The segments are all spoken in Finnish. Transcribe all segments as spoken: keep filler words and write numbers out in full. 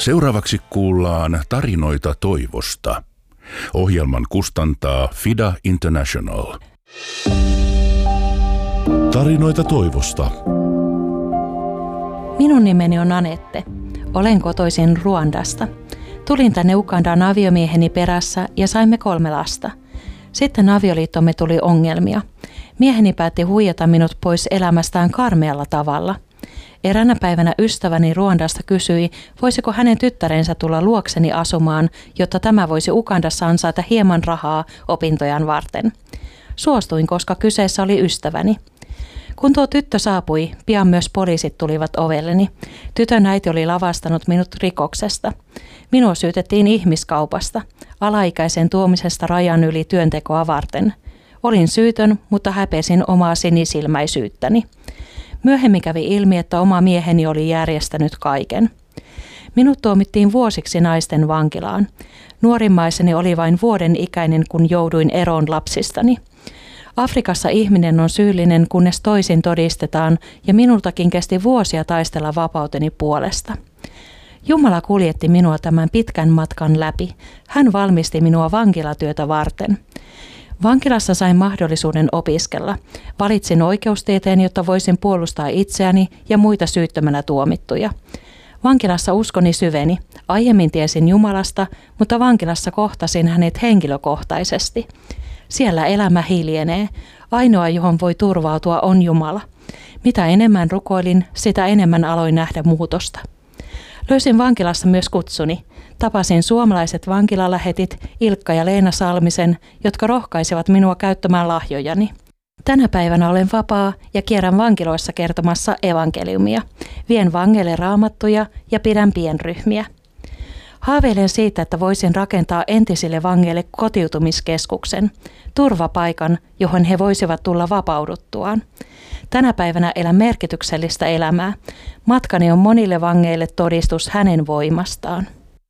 Seuraavaksi kuullaan tarinoita toivosta. Ohjelman kustantaa Fida International. Tarinoita toivosta. Minun nimeni on Anette. Olen kotoisin Ruandasta. Tulin tänne Ugandaan aviomieheni perässä ja saimme kolme lasta. Sitten avioliittomme tuli ongelmia. Mieheni päätti huijata minut pois elämästään karmealla tavalla. Eräänä päivänä ystäväni Ruandasta kysyi, voisiko hänen tyttärensä tulla luokseni asumaan, jotta tämä voisi Ugandassa ansaita hieman rahaa opintojaan varten. Suostuin, koska kyseessä oli ystäväni. Kun tuo tyttö saapui, pian myös poliisit tulivat ovelleni. Tytön äiti oli lavastanut minut rikoksesta. Minua syytettiin ihmiskaupasta, alaikäisen tuomisesta rajan yli työntekoa varten. Olin syytön, mutta häpesin omaa sinisilmäisyyttäni. Myöhemmin kävi ilmi, että oma mieheni oli järjestänyt kaiken. Minut tuomittiin vuosiksi naisten vankilaan. Nuorimmaiseni oli vain vuoden ikäinen, kun jouduin eroon lapsistani. Afrikassa ihminen on syyllinen, kunnes toisin todistetaan, ja minultakin kesti vuosia taistella vapauteni puolesta. Jumala kuljetti minua tämän pitkän matkan läpi. Hän valmisti minua vankilatyötä varten. Vankilassa sain mahdollisuuden opiskella. Valitsin oikeustieteen, jotta voisin puolustaa itseäni ja muita syyttömänä tuomittuja. Vankilassa uskoni syveni. Aiemmin tiesin Jumalasta, mutta vankilassa kohtasin hänet henkilökohtaisesti. Siellä elämä hiljenee. Ainoa, johon voi turvautua, on Jumala. Mitä enemmän rukoilin, sitä enemmän aloin nähdä muutosta. Löysin vankilassa myös kutsuni. Tapasin suomalaiset vankilalähetit Ilkka ja Leena Salmisen, jotka rohkaisivat minua käyttämään lahjojani. Tänä päivänä olen vapaa ja kierrän vankiloissa kertomassa evankeliumia. Vien vangeille raamattuja ja pidän pienryhmiä. Haaveilen siitä, että voisin rakentaa entisille vangeille kotiutumiskeskuksen, turvapaikan, johon he voisivat tulla vapauduttuaan. Tänä päivänä elän merkityksellistä elämää. Matkani on monille vangeille todistus hänen voimastaan.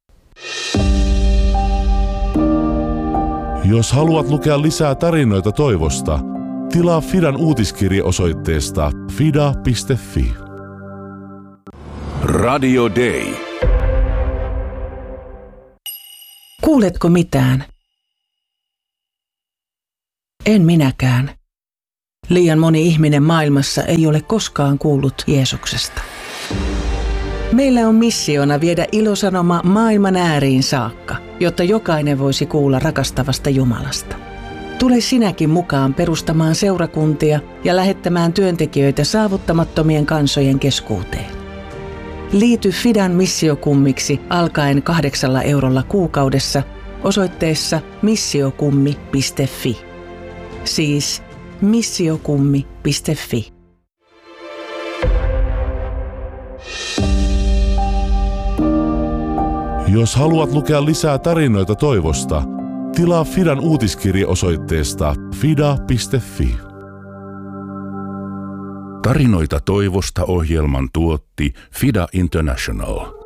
Jos haluat lukea lisää tarinoita toivosta, tilaa Fidan uutiskirje osoitteesta fida piste fi. Radio Day. Kuuletko mitään? En minäkään. Liian moni ihminen maailmassa ei ole koskaan kuullut Jeesuksesta. Meillä on missiona viedä ilosanoma maailman ääriin saakka, jotta jokainen voisi kuulla rakastavasta Jumalasta. Tule sinäkin mukaan perustamaan seurakuntia ja lähettämään työntekijöitä saavuttamattomien kansojen keskuuteen. Liity Fidan missiokummiksi alkaen kahdeksalla eurolla kuukaudessa osoitteessa missiokummi piste fi. Siis missiokummi piste fi. Jos haluat lukea lisää tarinoita toivosta, tilaa Fidan uutiskirje osoitteesta fida piste fi. Tarinoita toivosta ohjelman tuotti Fida International.